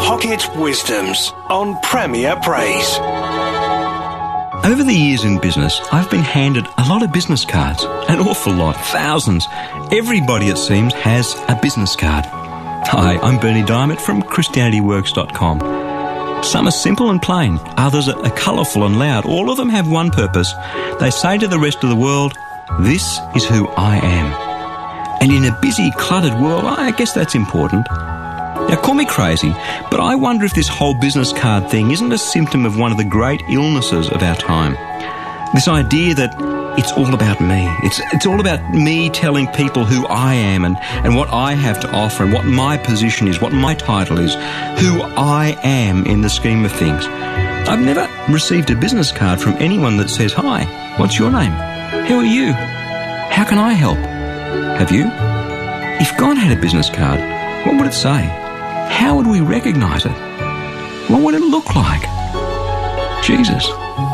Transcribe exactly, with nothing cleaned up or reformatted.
Pocket Wisdoms on Premier Praise. Over the years in business, I've been handed a lot of business cards. An awful lot, thousands. Everybody, it seems, has a business card. Hi, I'm Bernie Diamond from Christianity Works dot com. Some are simple and plain, others are colourful and loud. All of them have one purpose. They say to the rest of the world, this is who I am. And in a busy, cluttered world, I guess that's important. Now, call me crazy, but I wonder if this whole business card thing isn't a symptom of one of the great illnesses of our time. This idea that it's all about me. It's it's all about me telling people who I am and, and what I have to offer and what my position is, what my title is, who I am in the scheme of things. I've never received a business card from anyone that says, hi, what's your name? Who are you? How can I help? Have you? If God had a business card, what would it say? How would we recognise it? What would it look like? Jesus.